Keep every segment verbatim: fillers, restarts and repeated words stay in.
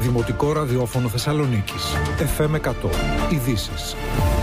Δημοτικό ραδιόφωνο Θεσσαλονίκης. εφ εμ εκατό. Ειδήσεις.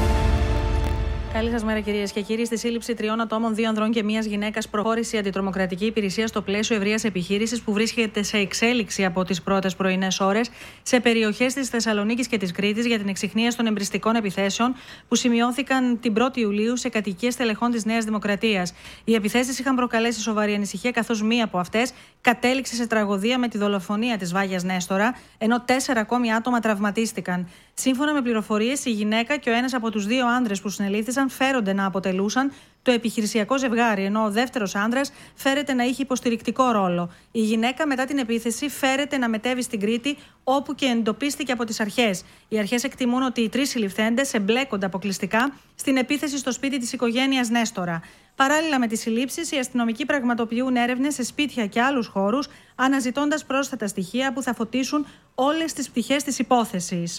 Καλή σας μέρα, κυρίες και κύριοι. Στη σύλληψη τριών ατόμων, δύο ανδρών και μίας γυναίκας, προχώρησε η αντιτρομοκρατική υπηρεσία στο πλαίσιο ευρείας επιχείρησης που βρίσκεται σε εξέλιξη από τις πρώτες πρωινές ώρες σε περιοχές της Θεσσαλονίκης και της Κρήτης για την εξιχνίαση των εμπριστικών επιθέσεων που σημειώθηκαν την πρώτη Ιουλίου σε κατοικίες τελεχών της Νέας Δημοκρατίας. Οι επιθέσεις είχαν προκαλέσει σοβαρή ανησυχία, καθώς μία από αυτές κατέληξε σε τραγωδία με τη δολοφονία της Βάγιας Νέστορα, ενώ τέσσερα ακόμη άτομα τραυματίστηκαν. Σύμφωνα με πληροφορίες, η γυναίκα και ο ένας από τους δύο άνδρες που συνελήφθησαν φέρονται να αποτελούσαν το επιχειρησιακό ζευγάρι, ενώ ο δεύτερος άνδρας φέρεται να είχε υποστηρικτικό ρόλο. Η γυναίκα, μετά την επίθεση, φέρεται να μετέβει στην Κρήτη, όπου και εντοπίστηκε από τις αρχές. Οι αρχές εκτιμούν ότι οι τρεις συλληφθέντες εμπλέκονται αποκλειστικά στην επίθεση στο σπίτι της οικογένειας Νέστορα. Παράλληλα με τις συλλήψεις, οι αστυνομικοί πραγματοποιούν έρευνες σε σπίτια και άλλους χώρους, αναζητώντας πρόσθετα στοιχεία που θα φωτίσουν όλες τις πτυχές της υπόθεσης.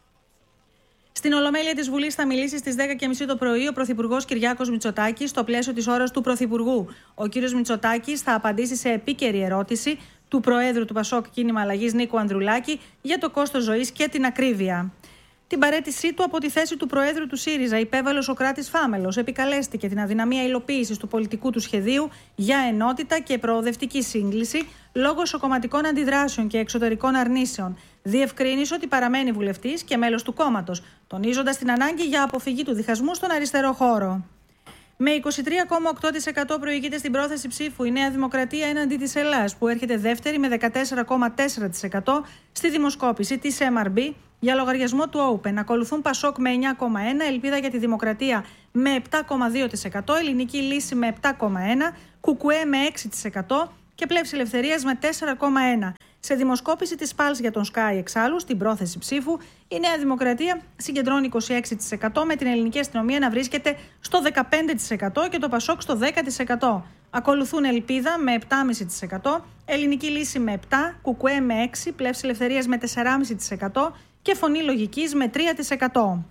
Στην Ολομέλεια της Βουλής θα μιλήσει στις δέκα και μισή το πρωί ο Πρωθυπουργός Κυριάκος Μητσοτάκης στο πλαίσιο της ώρας του Πρωθυπουργού. Ο κύριος Μητσοτάκης θα απαντήσει σε επίκαιρη ερώτηση του Προέδρου του Πασόκ Κίνημα Αλλαγής Νίκου Ανδρουλάκη για το κόστος ζωής και την ακρίβεια. Την παραίτησή του από τη θέση του Προέδρου του ΣΥΡΙΖΑ υπέβαλε ο Σωκράτης Φάμελος. Επικαλέστηκε την αδυναμία υλοποίησης του πολιτικού του σχεδίου για ενότητα και προοδευτική σύγκληση λόγω εσωκομματικών αντιδράσεων και εξωτερικών αρνήσεων. Διευκρίνησε ότι παραμένει βουλευτής και μέλος του κόμματος, τονίζοντας την ανάγκη για αποφυγή του διχασμού στον αριστερό χώρο. Με είκοσι τρία κόμμα οκτώ τοις εκατό προηγείται στην πρόθεση ψήφου η Νέα Δημοκρατία έναντι της Ελλάς, που έρχεται δεύτερη με δεκατέσσερα κόμμα τέσσερα τοις εκατό στη δημοσκόπηση της εμ αρ μπι για λογαριασμό του Open. Ακολουθούν Πασόκ με εννιά κόμμα ένα τοις εκατό, Ελπίδα για τη Δημοκρατία με επτά κόμμα δύο τοις εκατό, Ελληνική Λύση με επτά κόμμα ένα τοις εκατό, Κουκουέ με έξι τοις εκατό και Πλεύση Ελευθερίας με τέσσερα κόμμα ένα τοις εκατό. Σε δημοσκόπηση της Πάλς για τον Sky εξάλλου, στην πρόθεση ψήφου, η Νέα Δημοκρατία συγκεντρώνει είκοσι έξι τοις εκατό, με την ελληνική αστυνομία να βρίσκεται στο δεκαπέντε τοις εκατό και το Πασόκ στο δέκα τοις εκατό. Ακολουθούν Ελπίδα με επτά κόμμα πέντε τοις εκατό, Ελληνική Λύση με επτά τοις εκατό, Κουκουέ με έξι τοις εκατό, Πλεύση Ελευθερίας με τέσσερα κόμμα πέντε τοις εκατό και Φωνή Λογικής με τρία τοις εκατό.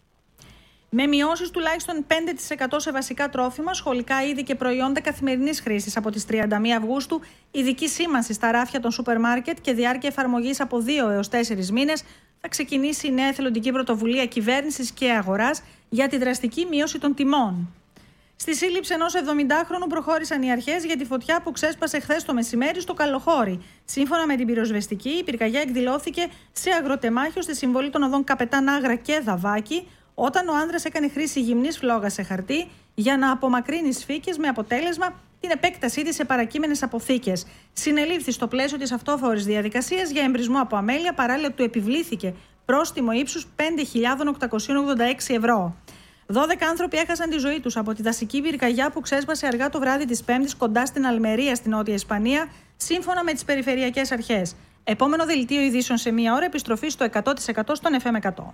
Με μειώσεις τουλάχιστον πέντε τοις εκατό σε βασικά τρόφιμα, σχολικά είδη και προϊόντα καθημερινής χρήσης από τις τριάντα μία Αυγούστου, ειδική σήμανση στα ράφια των σούπερ μάρκετ και διάρκεια εφαρμογής από δύο έως τέσσερις μήνες, θα ξεκινήσει η νέα εθελοντική πρωτοβουλία κυβέρνησης και αγοράς για τη δραστική μείωση των τιμών. Στη σύλληψη ενός εβδομηντάχρονου προχώρησαν οι αρχές για τη φωτιά που ξέσπασε χθες το μεσημέρι στο Καλοχώρι. Σύμφωνα με την πυροσβεστική, η πυρκαγιά εκδηλώθηκε σε αγροτεμάχιο στη συμβολή των οδών Καπετάν Άγρα και Δαβάκη, όταν ο άνδρας έκανε χρήση γυμνής φλόγας σε χαρτί για να απομακρύνει σφίκες, με αποτέλεσμα την επέκτασή της σε παρακείμενες αποθήκες. Συνελήφθη στο πλαίσιο της αυτόφορης διαδικασίας για εμπρισμό από αμέλεια, παράλληλα του επιβλήθηκε πρόστιμο ύψους πέντε χιλιάδες οκτακόσια ογδόντα έξι ευρώ. δώδεκα άνθρωποι έχασαν τη ζωή τους από τη δασική πυρκαγιά που ξέσπασε αργά το βράδυ της Πέμπτης κοντά στην Αλμερία, στην Νότια Ισπανία, σύμφωνα με τις περιφερειακές αρχές. Επόμενο δελτίο ειδήσεων σε μία ώρα, επιστροφή στο εκατό τοις εκατό στον εφ εμ εκατό.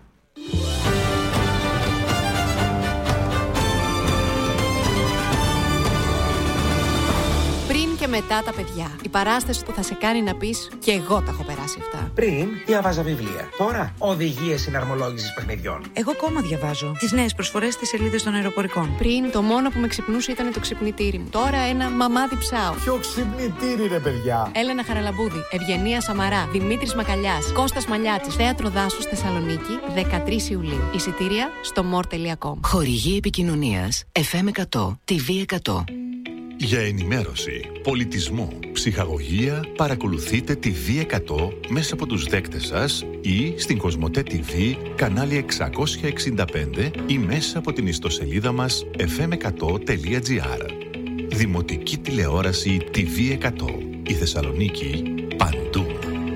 Και μετά τα παιδιά. Η παράσταση που θα σε κάνει να πεις «και εγώ τα έχω περάσει αυτά». Πριν διάβαζα βιβλία. Τώρα οδηγίες συναρμολόγησης παιχνιδιών. Εγώ κόμμα διαβάζω τις νέες προσφορές στις σελίδες των αεροπορικών. Πριν το μόνο που με ξυπνούσε ήταν το ξυπνητήρι μου. Τώρα ένα μαμάδι ψάω. Ποιο ξυπνητήρι, ρε παιδιά. Έλενα Χαραλαμπούδη, Ευγενία Σαμαρά, Δημήτρης Μακαλιάς, Κώστας Μαλιάτσης. Θέατρο Δάσους Θεσσαλονίκη, δεκατρείς Ιουλίου. Εισιτήρια στο more τελεία com. Χορηγή επικοινωνίας εφ εμ εκατό, τι βι εκατό. Για ενημέρωση, πολιτισμό, ψυχαγωγία, παρακολουθείτε τη βι εκατό μέσα από τους δέκτες σας ή στην Κοσμοτέ τι βι, κανάλι εξακόσια εξήντα πέντε ή μέσα από την ιστοσελίδα μας εφ εμ εκατό τελεία τζι άρ. Δημοτική τηλεόραση τι βι εκατό. Η Θεσσαλονίκη παντού.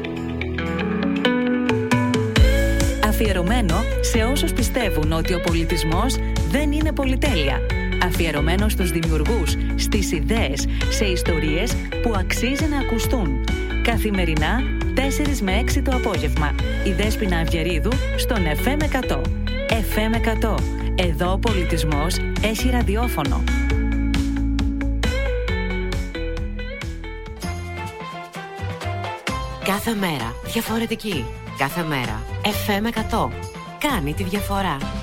Αφιερωμένο σε όσους πιστεύουν ότι ο πολιτισμός δεν είναι πολυτέλεια. Αφιερωμένο στους δημιουργούς, στις ιδέες, σε ιστορίες που αξίζει να ακουστούν. Καθημερινά, τέσσερις με έξι το απόγευμα. Η Δέσποινα Αυγερίδου στον εφ εμ εκατό. εφ εμ εκατό. Εδώ ο πολιτισμός έχει ραδιόφωνο. Κάθε μέρα διαφορετική. Κάθε μέρα εφ εμ εκατό. Κάνει τη διαφορά.